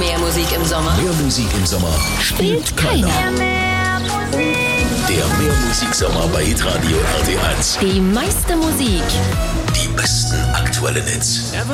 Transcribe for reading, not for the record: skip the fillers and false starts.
Mehr Musik im Sommer Mehr Musik im Sommer spielt keiner. Der Mehrmusiksommer bei Hitradio RT1. Die meiste Musik. Die besten aktuellen Hits.